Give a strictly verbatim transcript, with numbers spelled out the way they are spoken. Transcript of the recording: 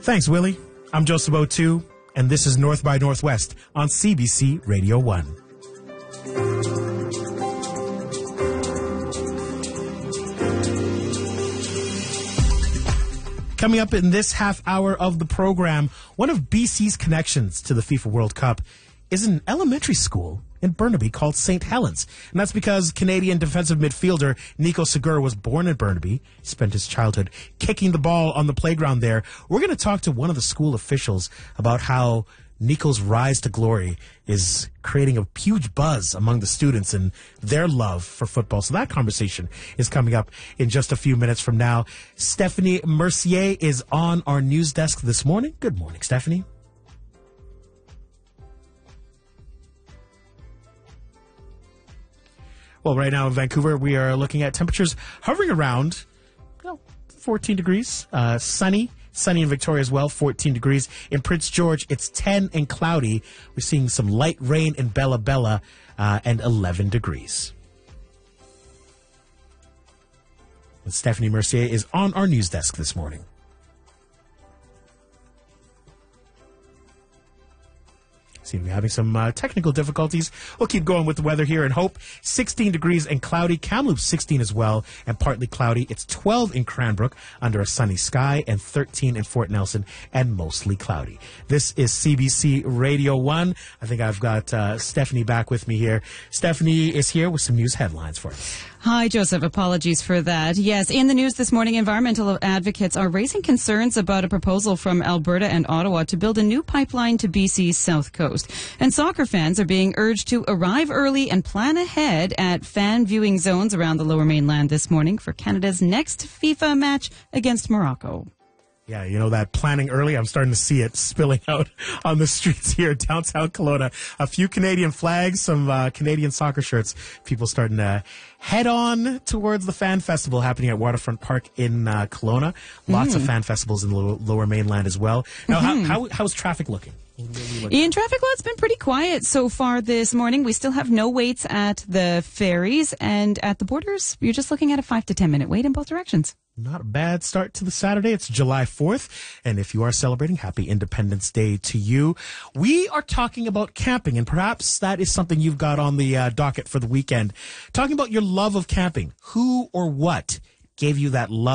Thanks, Willie. I'm Joseph O'Toole, and this is North by Northwest on C B C Radio one. Coming up in this half hour of the program, one of B C's connections to the FIFA World Cup is an elementary school in Burnaby called Saint Helens. And that's because Canadian defensive midfielder Nico Segura was born in Burnaby. He spent his childhood kicking the ball on the playground there. We're going to talk to one of the school officials about how Nico's rise to glory is creating a huge buzz among the students and their love for football. So that conversation is coming up in just a few minutes from now. Stephanie Mercier is on our news desk this morning. Good morning, Stephanie. Well, right now in Vancouver, we are looking at temperatures hovering around you know, fourteen degrees, uh, sunny. Sunny in Victoria as well, fourteen degrees. In Prince George, it's ten and cloudy. We're seeing some light rain in Bella Bella uh, and eleven degrees. And Stephanie Mercier is on our news desk this morning. Seem to be having some uh, technical difficulties. We'll keep going with the weather here in Hope. sixteen degrees and cloudy. Kamloops sixteen as well and partly cloudy. It's twelve in Cranbrook under a sunny sky and thirteen in Fort Nelson and mostly cloudy. This is C B C Radio one. I think I've got uh, Stephanie back with me here. Stephanie is here with some news headlines for us. Hi, Joseph. Apologies for that. Yes, in the news this morning, environmental advocates are raising concerns about a proposal from Alberta and Ottawa to build a new pipeline to B C's south coast. And soccer fans are being urged to arrive early and plan ahead at fan viewing zones around the Lower Mainland this morning for Canada's next FIFA match against Morocco. Yeah, you know, that planning early, I'm starting to see it spilling out on the streets here in downtown Kelowna. A few Canadian flags, some uh, Canadian soccer shirts. People starting to head on towards the fan festival happening at Waterfront Park in uh, Kelowna. Lots mm. of fan festivals in the lo- Lower Mainland as well. Now, mm-hmm. how, how how's traffic looking? In traffic, well, it's been pretty quiet so far this morning. We still have no waits at the ferries, and at the borders, you're just looking at a five to ten minute wait in both directions. Not a bad start to the Saturday. It's July fourth, and if you are celebrating, happy Independence Day to you. We are talking about camping, and perhaps that is something you've got on the uh, docket for the weekend. Talking about your love of camping. Who or what gave you that love?